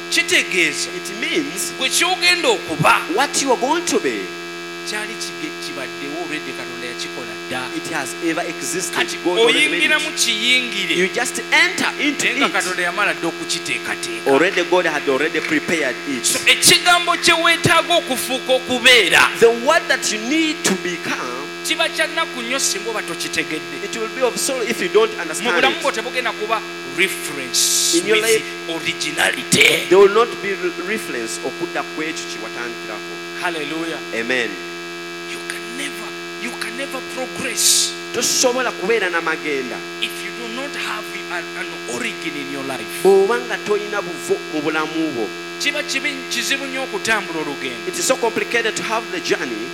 kitegeeza It means gwe kyogenda okuba what you are going to be, kyali kibaddewo already Katonda yakikola dda. it has ever existed. Kati God already made oyingira mu it. kiyingire You just enter into naye nga it. Katonda yamala dda okukiteekateeka. Already God had already prepared So it. ekigambo kye weetaaga okufuuka okubeera The word that you need to become, kiba kya nnaku nnyo singa oba tokitegedde. it will be of sorrow if you don't Mu understand bulamu bwo it. tebugenda kuba reference In your with life- originality. There will not be reference okudda ku ekyo kye watandikirako. Hallelujah. Amen. You can never progress Tosobola kubeera n'amagenda if you do not have an origin in your life. bw'oba nga tolina buvo mu bulamu bwo. Kiba kizibu nnyo okutambula olugendo. It is so complicated to have the journey